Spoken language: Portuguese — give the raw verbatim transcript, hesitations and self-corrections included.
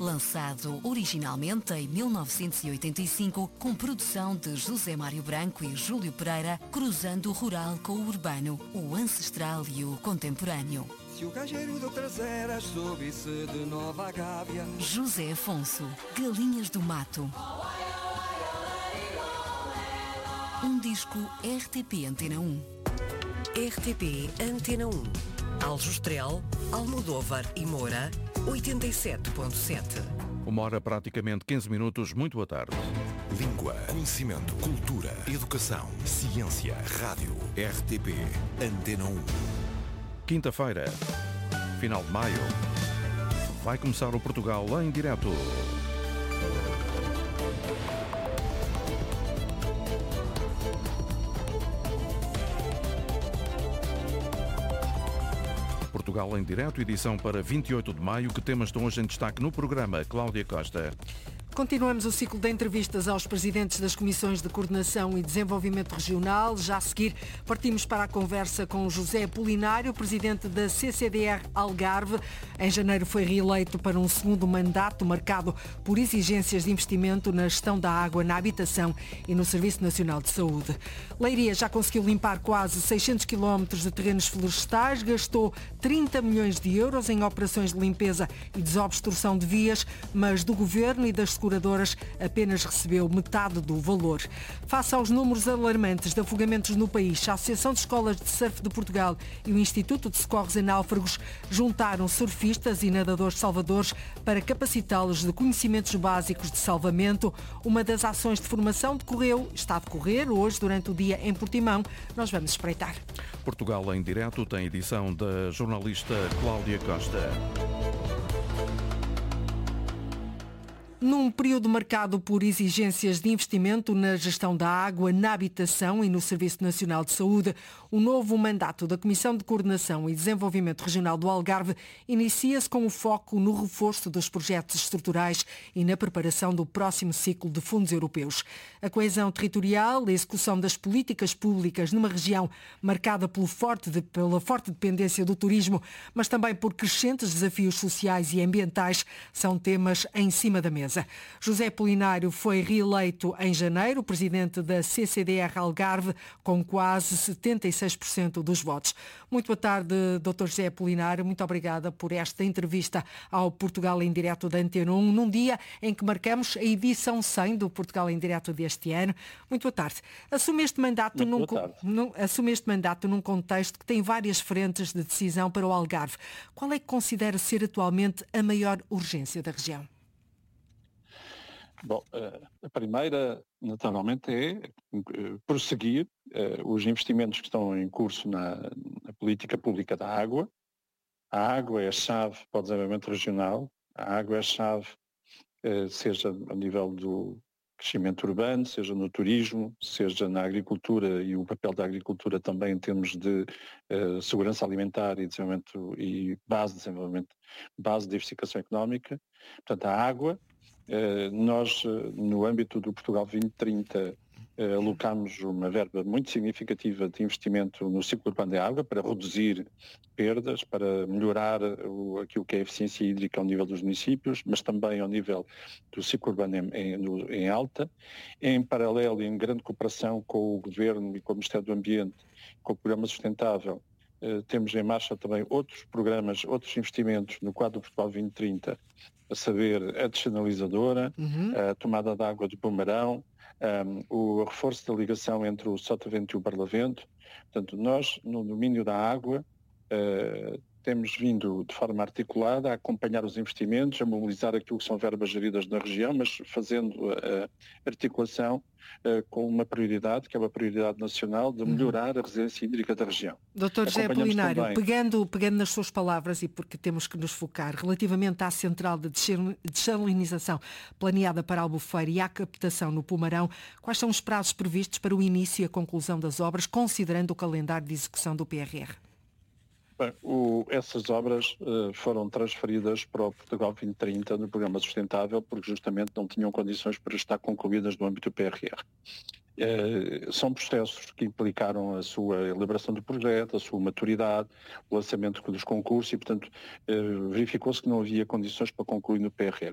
Lançado originalmente em mil novecentos e oitenta e cinco, com produção de José Mário Branco e Júlio Pereira, cruzando o rural com o urbano, o ancestral e o contemporâneo. Se o gajeiro de outras eras soube-se de Nova Gávea. José Afonso, Galinhas do Mato. Um disco R T P Antena um. R T P Antena um. Aljustrel, Almodóvar e Moura, oitenta e sete ponto sete. Uma hora, praticamente quinze minutos. Muito boa tarde. Língua, conhecimento, cultura, educação, ciência, rádio. R T P Antena um. Quinta-feira, final de maio, vai começar o Portugal em direto. Portugal em direto, edição para vinte e oito de maio. Que temas estão hoje em destaque no programa? Cláudia Costa. Continuamos o ciclo de entrevistas aos presidentes das Comissões de Coordenação e Desenvolvimento Regional. Já a seguir, partimos para a conversa com José Apolinário, presidente da C C D R Algarve. Em janeiro foi reeleito para um segundo mandato marcado por exigências de investimento na gestão da água, na habitação e no Serviço Nacional de Saúde. Leiria já conseguiu limpar quase seiscentos quilómetros de terrenos florestais, gastou trinta milhões de euros em operações de limpeza e desobstrução de vias, mas do Governo e das seguradoras apenas recebeu metade do valor. Face aos números alarmantes de afogamentos no país, a Associação de Escolas de Surf de Portugal e o Instituto de Socorros em Náufragos juntaram surfistas e nadadores salvadores para capacitá-los de conhecimentos básicos de salvamento. Uma das ações de formação decorreu, está a decorrer hoje durante o dia em Portimão. Nós vamos espreitar. Portugal em direto tem edição da jornalista Cláudia Costa. Num período marcado por exigências de investimento na gestão da água, na habitação e no Serviço Nacional de Saúde, o novo mandato da Comissão de Coordenação e Desenvolvimento Regional do Algarve inicia-se com o foco no reforço dos projetos estruturais e na preparação do próximo ciclo de fundos europeus. A coesão territorial, a execução das políticas públicas numa região marcada pelo forte de, pela forte dependência do turismo, mas também por crescentes desafios sociais e ambientais, são temas em cima da mesa. José Apolinário foi reeleito em janeiro, presidente da C C D R Algarve, com quase setenta e seis por cento dos votos. Muito boa tarde, doutor José Apolinário. Muito obrigada por esta entrevista ao Portugal em Direto da Antena um, num dia em que marcamos a edição cem do Portugal em Direto deste ano. Muito boa tarde. Assume este mandato, num, num, assume este mandato num contexto que tem várias frentes de decisão para o Algarve. Qual é que considera ser atualmente a maior urgência da região? Bom, a primeira, naturalmente, é prosseguir os investimentos que estão em curso na, na política pública da água. A água é a chave para o desenvolvimento regional, a água é a chave, seja a nível do crescimento urbano, seja no turismo, seja na agricultura e o papel da agricultura também em termos de uh, segurança alimentar e desenvolvimento e base de desenvolvimento, base de diversificação económica. Portanto, a água, uh, nós uh, no âmbito do Portugal vinte trinta uh, alocámos uma verba muito significativa de investimento no ciclo urbano da água para reduzir perdas, para melhorar o, aquilo que é a eficiência hídrica ao nível dos municípios, mas também ao nível do ciclo urbano em, em, no, em alta, em paralelo e em grande cooperação com o Governo e com o Ministério do Ambiente, com o Programa Sustentável. Eh, temos em marcha também outros programas, outros investimentos no quadro do Portugal vinte trinta, a saber a descenalizadora, uhum. a tomada de água de Pomarão, um, o reforço da ligação entre o Sotavento e o Barlavento. Portanto, nós, no domínio da água, Uh, temos vindo de forma articulada a acompanhar os investimentos, a mobilizar aquilo que são verbas geridas na região, mas fazendo a articulação uh, com uma prioridade, que é uma prioridade nacional, de melhorar a resiliência hídrica da região. doutor José Apolinário, pegando, pegando nas suas palavras, e porque temos que nos focar, relativamente à central de desalinização planeada para Albufeira e à captação no Pomarão, quais são os prazos previstos para o início e a conclusão das obras, considerando o calendário de execução do P R R? Bem, o, essas obras uh, foram transferidas para o Portugal vinte trinta no Programa Sustentável porque justamente não tinham condições para estar concluídas no âmbito do P R R. Uh, são processos que implicaram a sua elaboração do projeto, a sua maturidade, o lançamento dos concursos e, portanto, uh, verificou-se que não havia condições para concluir no P R R.